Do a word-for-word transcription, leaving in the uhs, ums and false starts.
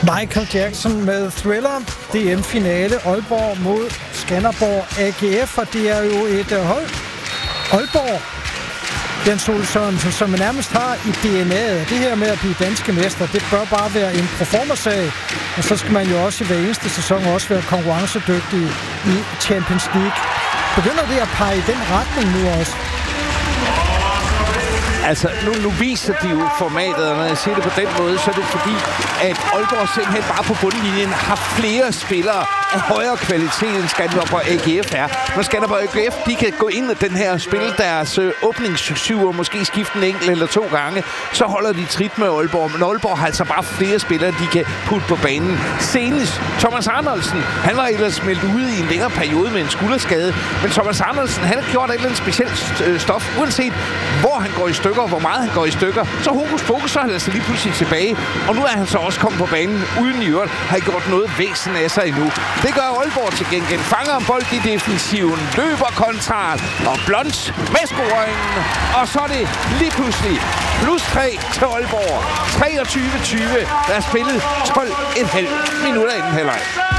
Michael Jackson med Thriller. D M-finale Aalborg mod Skanderborg A G F, og det er jo et uh, hold. Aalborg, Jens Ole Sørensen, som man nærmest har i D N A'et. Det her med at blive danske mester, det bør bare være en proformasag. Og så skal man jo også i hver eneste sæson også være konkurrencedygtig i Champions League. Begynder det at pege i den retning nu også? Altså, nu, nu viser de jo formatet, og når jeg siger det på den måde, så er det fordi, at Aalborg simpelthen bare på bundlinjen har flere spillere af højere kvalitet, end Skanderborg A G F er. Når Skanderborg A G F, de kan gå ind i den her og spille deres øh, åbningssyv og måske skifte en enkelt eller to gange, så holder de trit med Aalborg. Men Aalborg har altså bare flere spillere, de kan putte på banen. Senest Thomas Arnoldsen, han var ellers meldt ude i en længere periode med en skulderskade, men Thomas Arnoldsen, han har gjort et eller andet specielt øh, stof, uanset hvor han går i stykker, hvor meget han går i stykker. Så hokus pokus, så er han altså lige pludselig tilbage. Og nu er han så også kommet på banen uden i øvrigt, har ikke gjort noget væsen af sig endnu. Det gør Aalborg til gengæld. Fanger en bold i defensiven, løber kontraren og Blonds med scoringen. Og så er det lige pludselig plus tre til Aalborg. treogtyve tyve. Der er spillet tolv komma fem minutter inden halvleg.